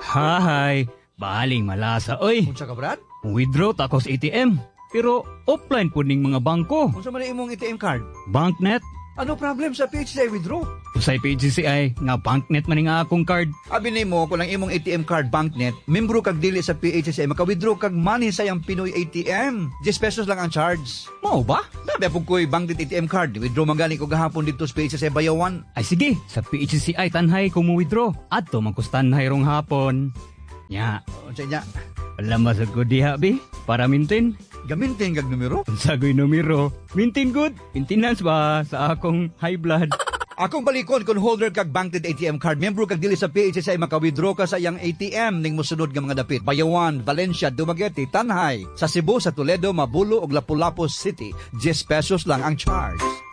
Hahay, baling malasa oy. Unsa ka, Brad? Withdraw ta ko sa ATM. Pero offline po ning mga bangko. Unsa man imong ATM card? Banknet. Ano problem sa PHCI withdraw? Sa PGCI, nga banknet man nga akong card. Abi nimo kung ang imong ATM card banknet, membro kag dili sa PHCI maka-withdraw kag money sa iyang Pinoy ATM. 10 pesos lang ang charge. Mao ba? Labi pug koy banknet ATM card, withdraw man gani ko gahapon dito sa PHCI Bayawan. Ay sige, sa PGCI tanhay kung mo-withdraw. Adto man ko tanhay rong hapon. Nya, Unsa nya? wala masag ko diha bi para maintain. Gamintin kag numero. Unsagoy numero? Maintain good. Maintenance ba sa akong high blood? Akong balikon kung holder kag banknet ATM card, membro kag dili sa PHCI maka-withdraw ka sa iyang ATM ning mosunod nga mga dapit. Bayawan, Valencia, Dumaguete, Tanhay, sa Cebu, sa Toledo, Mabulo ug Lapu-Lapu City. 10 pesos lang ang charge.